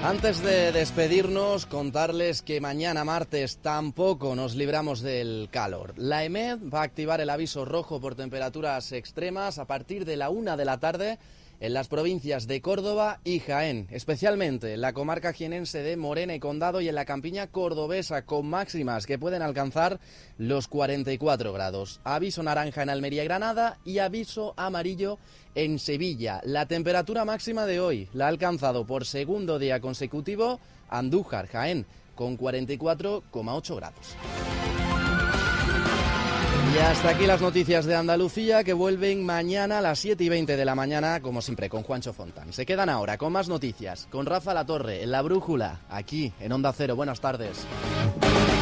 Antes de despedirnos, contarles que mañana martes tampoco nos libramos del calor. La EMED va a activar el aviso rojo por temperaturas extremas a partir de la 1 de la tarde en las provincias de Córdoba y Jaén, especialmente en la comarca jienense de Morena y Condado y en la campiña cordobesa, con máximas que pueden alcanzar los 44 grados. Aviso naranja en Almería y Granada y aviso amarillo en Sevilla. La temperatura máxima de hoy la ha alcanzado por segundo día consecutivo Andújar, Jaén, con 44,8 grados. Y hasta aquí las noticias de Andalucía, que vuelven mañana a las 7:20 de la mañana, como siempre, con Juancho Fontán. Se quedan ahora con más noticias, con Rafa Latorre, en La Brújula, aquí en Onda Cero. Buenas tardes.